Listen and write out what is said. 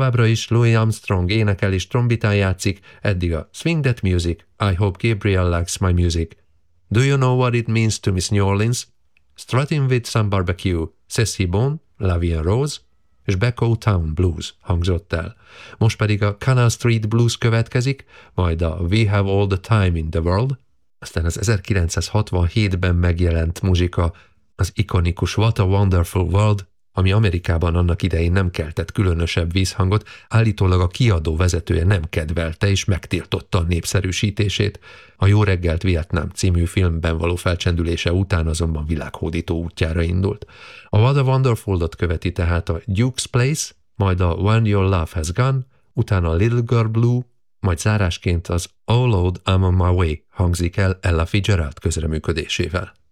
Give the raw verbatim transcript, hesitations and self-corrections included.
Továbbra is Louis Armstrong énekel és trombitán játszik, eddig a Swing That Music, I Hope Gabriel Likes My Music, Do You Know What It Means to Miss New Orleans, Strutting With Some Barbecue, Ceci Bone, La Vie en Rose, és Becko Town Blues hangzott el. Most pedig a Canal Street Blues következik, majd a We Have All the Time in the World, aztán az ezerkilencszázhatvanhétben megjelent muzsika, az ikonikus What a Wonderful World, ami Amerikában annak idején nem keltett különösebb vízhangot, állítólag a kiadó vezetője nem kedvelte és megtiltotta a népszerűsítését. A Jó reggelt Vietnám című filmben való felcsendülése után azonban világhódító útjára indult. A What a Wonderful-ot követi tehát a Duke's Place, majd a When Your Love Has Gone, utána a Little Girl Blue, majd zárásként az Oh Lord, I'm on my way hangzik el Ella Fitzgerald közreműködésével.